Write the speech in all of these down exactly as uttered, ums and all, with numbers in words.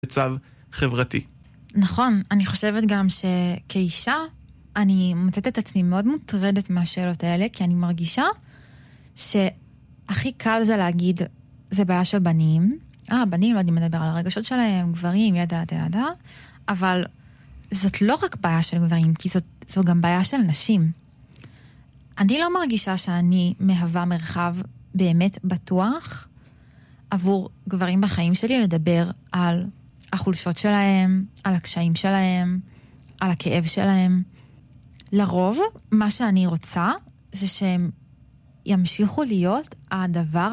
בצו חברתי. נכון, אני חושבת גם שכאישה, אני מוצאת את עצמי מאוד מוטרדת מהשאלות האלה, כי אני מרגישה שהכי קל זה להגיד, זה בעיה של בנים, אה, בנים לא יודעים לדבר על הרגשות שלהם, גברים, ידע, ידע, ידע, אבל זאת לא רק בעיה של גברים, כי זאת, זאת גם בעיה של נשים. אני לא מרגישה שאני מהווה מרחב באמת בטוח עבור גברים בחיים שלי לדבר על החולשות שלהם, על הקשיים שלהם, על הכאב שלהם. לרוב, מה שאני רוצה זה שהם ימשיכו להיות הדבר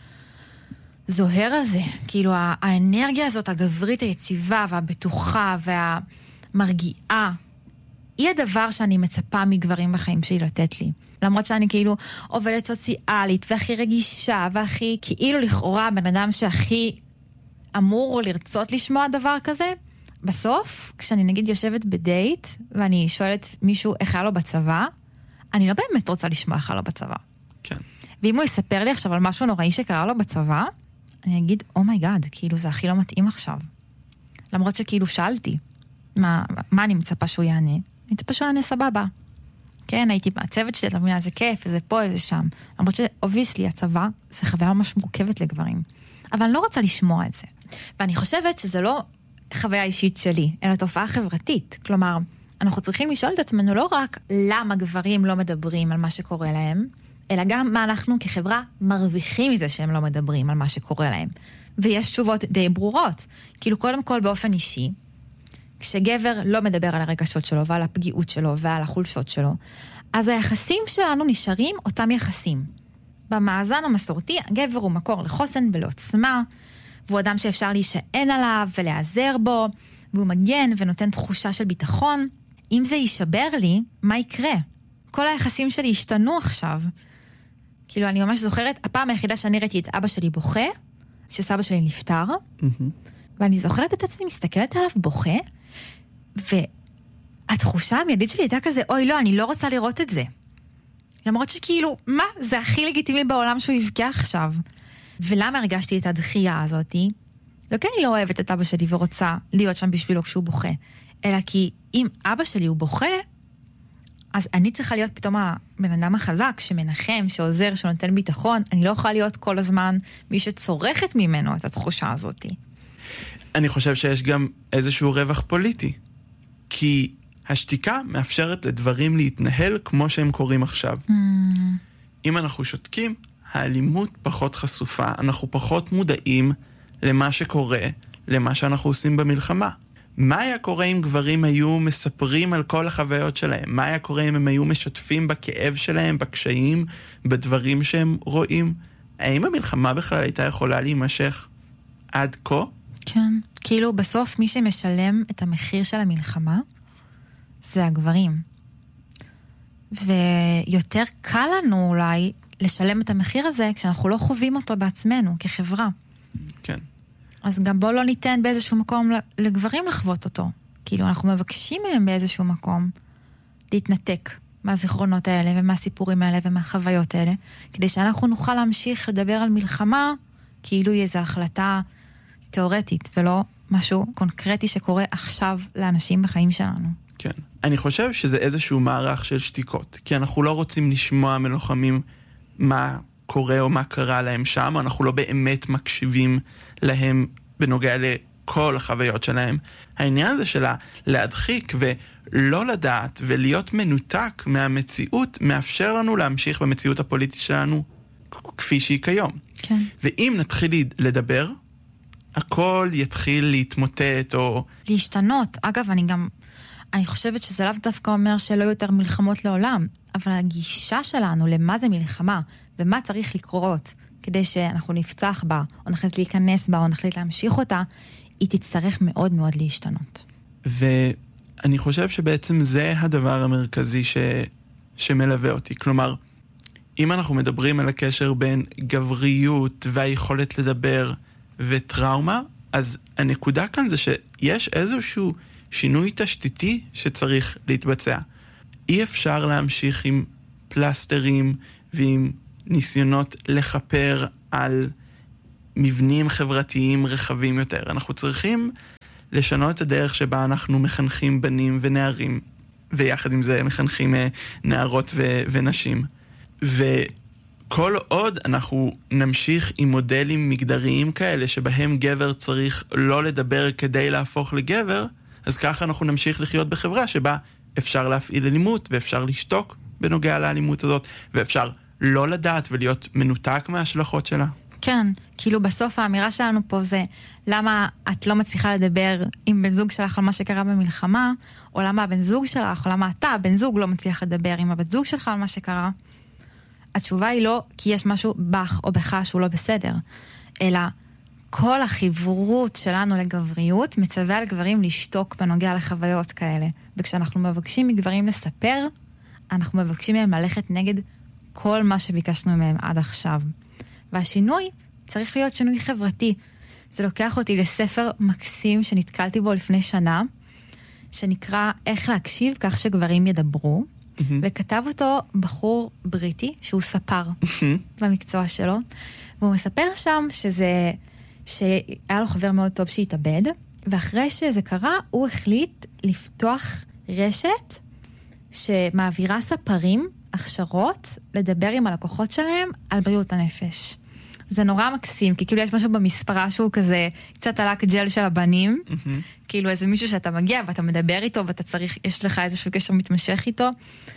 הזוהר הזה, כאילו האנרגיה הזאת, הגברית, היציבה והבטוחה והמרגיעה, היא הדבר שאני מצפה מגברים בחיים שלי לתת לי. למרות שאני כאילו עובדת סוציאלית והכי רגישה והכי כאילו לכאורה בן אדם שהכי אמור לרצות לשמוע דבר כזה, בסוף, כשאני נגיד יושבת בדייט ואני שואלת מישהו איך היה לו בצבא, אני לא באמת רוצה לשמוע איך היה לו בצבא. כן. ואם הוא יספר לי עכשיו על משהו נוראי שקרה לו בצבא, אני אגיד, אומייגאד, כאילו זה הכי לא מתאים עכשיו. למרות שכאילו שאלתי, מה, מה אני מצפה שהוא יענה? אני מצפה שהוא יענה סבבה. כן, הייתי בצוות שלי, אתה מבינה, איזה כיף, איזה פה, איזה שם. למרות שאובייסלי, הצבא, זה חוויה ממש מורכבת לגברים. אבל אני לא רוצה לשמוע את זה. ואני חושבת שזה לא חוויה אישית שלי, אלא תופעה חברתית. כלומר, אנחנו צריכים לשאול את עצמנו לא רק למה גברים לא מדברים על מה שקורה להם, אלא גם מה אנחנו כחברה מרוויחים מזה שהם לא מדברים על מה שקורה להם. ויש תשובות די ברורות. כאילו, קודם כל באופן אישי, כשגבר לא מדבר על הרגשות שלו ועל הפגיעות שלו ועל החולשות שלו, אז היחסים שלנו נשארים אותם יחסים. במאזן המסורתי, הגבר הוא מקור לחוסן ולעוצמה, והוא אדם שאפשר להישען עליו ולעזר בו, והוא מגן ונותן תחושה של ביטחון. אם זה יישבר לי, מה יקרה? כל היחסים שלי השתנו עכשיו. כאילו, אני ממש זוכרת, הפעם היחידה שאני ראיתי את אבא שלי בוכה, שסבא שלי נפטר, mm-hmm. ואני זוכרת את עצמי, מסתכלת עליו בוכה, והתחושה המיידית שלי הייתה כזה, אוי לא, אני לא רוצה לראות את זה. למרות שכאילו, מה? זה הכי לגיטימי בעולם שהוא יבכה עכשיו. ולמה הרגשתי את הדחייה הזאת? לא כי אני לא אוהבת את אבא שלי ורוצה להיות שם בשבילו כשהוא בוכה, אלא כי אם אבא שלי הוא בוכה, אז אני צריכה להיות פתאום הבן אדם החזק, שמנחם, שעוזר, שנותן ביטחון. אני לא יכולה להיות כל הזמן מי שצורכת ממנו את התחושה הזאת. אני חושב שיש גם איזשהו רווח פוליטי. כי השתיקה מאפשרת לדברים להתנהל כמו שהם קוראים עכשיו. Mm. אם אנחנו שותקים, האלימות פחות חשופה. אנחנו פחות מודעים למה שקורה, למה שאנחנו עושים במלחמה. מה היה קורה אם גברים היו מספרים על כל החוויות שלהם? מה היה קורה אם הם היו משתפים בכאב שלהם, בקשיים, בדברים שהם רואים? האם המלחמה בכלל הייתה יכולה להימשך עד כה? כן. כאילו בסוף מי שמשלם את המחיר של המלחמה זה הגברים. ויותר קל לנו אולי לשלם את המחיר הזה כשאנחנו לא חווים אותו בעצמנו כחברה. כן. אז גם בוא לא ניתן באיזשהו מקום לגברים לחוות אותו. כאילו אנחנו מבקשים מהם באיזשהו מקום להתנתק מהזיכרונות האלה ומהסיפורים האלה ומהחוויות האלה, כדי שאנחנו נוכל להמשיך לדבר על מלחמה כאילו היא איזו החלטה תיאורטית ולא משהו קונקרטי שקורה עכשיו לאנשים בחיים שלנו. כן. אני חושב שזה איזשהו מערך של שתיקות, כי אנחנו לא רוצים לשמוע מלוחמים מה קורה או מה קרה להם שם, אנחנו לא באמת מקשיבים להם בנוגע לכל החוויות שלהם. העניין הזה שלה להדחיק ולא לדעת ולהיות מנותק מהמציאות, מאפשר לנו להמשיך במציאות הפוליטית שלנו כפי שהיא כיום. כן. ואם נתחיל לדבר, הכל יתחיל להתמוטט או... להשתנות. אגב, אני גם... אני חושבת שזה לאו דווקא אומר שלא יותר מלחמות לעולם, אבל הגישה שלנו למה זה מלחמה, ומה צריך לקרות, כדי שאנחנו נפצח בה, או נחליט להיכנס בה, או נחליט להמשיך אותה, היא תצטרך מאוד מאוד להשתנות. ואני חושב שבעצם זה הדבר המרכזי ש... שמלווה אותי. כלומר, אם אנחנו מדברים על הקשר בין גבריות והיכולת לדבר וטראומה, אז הנקודה כאן זה שיש איזשהו שינוי תשתיתי שצריך להתבצע. אי אפשר להמשיך עם פלסטרים ועם ניסיונות לחפר על מבנים חברתיים רחבים יותר. אנחנו צריכים לשנות את הדרך שבה אנחנו מחנכים בנים ונערים, ויחד עם זה מחנכים נערות ו- ונשים. וכל עוד אנחנו נמשיך עם מודלים מגדריים כאלה, שבהם גבר צריך לא לדבר כדי להפוך לגבר, אז ככה אנחנו נמשיך לחיות בחברה שבה אפשר להפעיל אלימות, ואפשר לשתוק בנוגע לאלימות הזאת, ואפשר לא לדעת ולהיות מנותק מההשלכות שלה. כן, כאילו בסוף האמירה שלנו פה זה למה את לא מצליחה לדבר עם בן זוג שלך על מה שקרה במלחמה, או למה הבן זוג שלך, או למה אתה, בן זוג, לא מצליח לדבר עם הבת זוג שלך על מה שקרה. התשובה היא לא כי יש משהו בך או בך שהוא לא בסדר, אלא כל החיבורות שלנו לגבריות מצווה על גברים לשתוק בנוגע לחוויות כאלה. וכשאנחנו מבקשים מגברים לספר, אנחנו מבקשים מהם ללכת נגד כל מה שביקשנו מהם עד עכשיו. והשינוי צריך להיות שינוי חברתי. זה לוקח אותי לספר מקסים שנתקלתי בו לפני שנה, שנקרא איך להקשיב כך שגברים ידברו, mm-hmm. וכתב אותו בחור בריטי שהוא ספר mm-hmm. במקצוע שלו, והוא מספר שם שזה, שהיה לו חבר מאוד טוב שהתאבד, ואחרי שזה קרה הוא החליט לפתוח רשת שמעבירה ספרים, הכשרות, לדבר עם הלקוחות שלהם על בריאות הנפש. זה נורא מקסים, כי כאילו יש משהו במספרה שהוא כזה, קצת עלק ג'ל של הבנים, mm-hmm. כאילו איזה מישהו שאתה מגיע ואתה מדבר איתו, ואתה צריך, יש לך איזשהו קשר מתמשך איתו,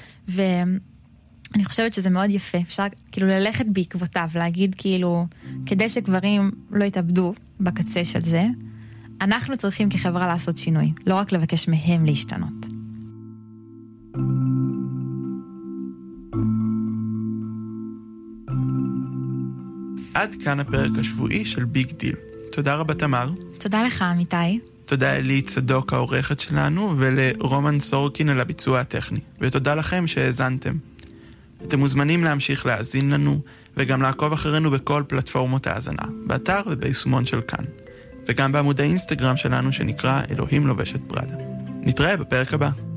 ואני חושבת שזה מאוד יפה, אפשר כאילו ללכת בעקבותיו, להגיד כאילו, כדי שגברים לא יתאבדו בקצה של זה, אנחנו צריכים כחברה לעשות שינוי, לא רק לבקש מהם להשתנות. עד כאן הפרק השבועי של ביג דיל. תודה רבה תמר. תודה לך אמיתי. תודה אלי צדוק העורכת שלנו, ולרומן סורקין על הביצוע הטכני. ותודה לכם שהאזנתם. אתם מוזמנים להמשיך להאזין לנו, וגם לעקוב אחרינו בכל פלטפורמות ההאזנה, באתר וביישומון של כאן. וגם בעמוד האינסטגרם שלנו שנקרא אלוהים לובשת פראדה. נתראה בפרק הבא.